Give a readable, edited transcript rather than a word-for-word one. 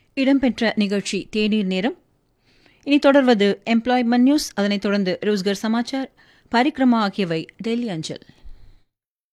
இடம்பெற்ற நிகழ்ச்சி தேநீர் நேரம். இனி தொடர்வது எம்ப்ளாய்மெண்ட் நியூஸ், அதனைத் தொடர்ந்து ரோஸ்கர் சமாச்சார், பரிக்ரமா ஆகியவை டெல்லி அஞ்சல்.